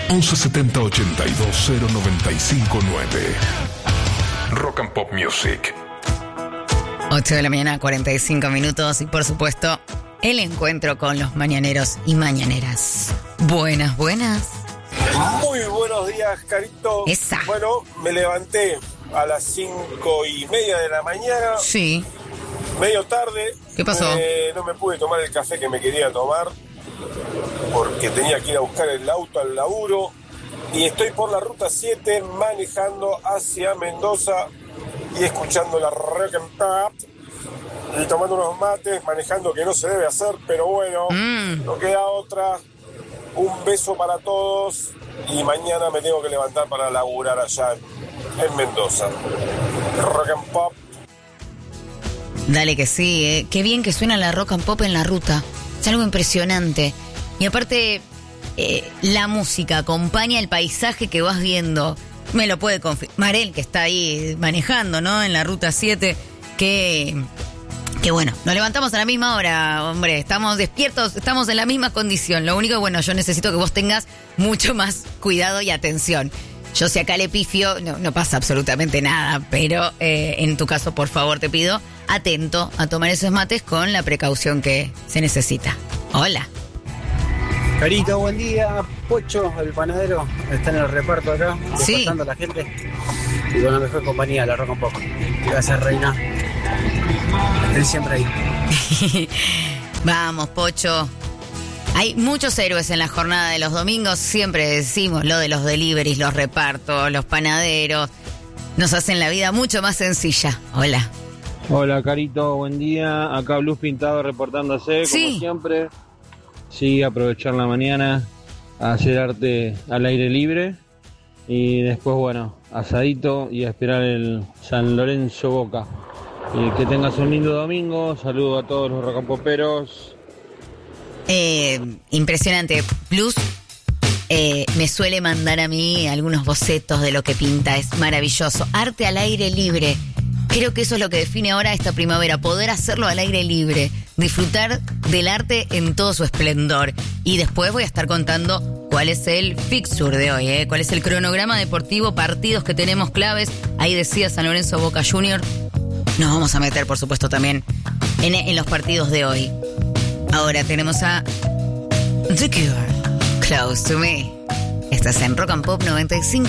1170 82 0959. Rock and Pop Music. 8 de la mañana, 45 minutos. Y por supuesto, el encuentro con los mañaneros y mañaneras. Buenas. Muy buenos días, Carito. Esa. Bueno, me levanté a las 5:30 de la mañana. Sí. Medio tarde. ¿Qué pasó? No me pude tomar el café que me quería tomar porque tenía que ir a buscar el auto al laburo. Y estoy por la ruta 7 manejando hacia Mendoza y escuchando la Rock and Pop y tomando unos mates, manejando, que no se debe hacer, pero bueno, no queda otra. Un beso para todos y mañana me tengo que levantar para laburar allá en Mendoza. Rock and Pop. Dale que sí, ¿eh? Qué bien que suena la Rock and Pop en la ruta. Es algo impresionante. Y aparte, la música acompaña el paisaje que vas viendo. Me lo puede confirmar él, que está ahí manejando, ¿no? En la ruta 7, que bueno, nos levantamos a la misma hora, hombre, estamos despiertos, estamos en la misma condición. Lo único, bueno, yo necesito que vos tengas mucho más cuidado y atención. Yo si acá le pifio, no pasa absolutamente nada, pero en tu caso, por favor, te pido atento a tomar esos mates con la precaución que se necesita. Hola. Carito, buen día. Pocho, el panadero, está en el reparto acá, sí, despertando a la gente. Y con la mejor compañía, la Rock and Pop. Gracias, reina. Estén siempre ahí. Vamos, Pocho. Hay muchos héroes en la jornada de los domingos. Siempre decimos lo de los deliveries, los repartos, los panaderos. Nos hacen la vida mucho más sencilla. Hola. Hola, Carito, buen día. Acá Blues Pintado reportándose, sí, como siempre. Sí, aprovechar la mañana a hacer arte al aire libre. Y después, bueno, asadito y a esperar el San Lorenzo Boca. Que tengas un lindo domingo. Saludo a todos los rocampoperos. Impresionante. Plus me suele mandar a mí algunos bocetos de lo que pinta. Es maravilloso. Arte al aire libre. Creo que eso es lo que define ahora esta primavera. Poder hacerlo al aire libre. Disfrutar del arte en todo su esplendor. Y después voy a estar contando cuál es el fixture de hoy, cuál es el cronograma deportivo, partidos que tenemos claves. Ahí decía San Lorenzo Boca Junior. Nos vamos a meter, por supuesto, también en los partidos de hoy. Ahora tenemos a The Cure, Close to Me. Estás en Rock and Pop 95.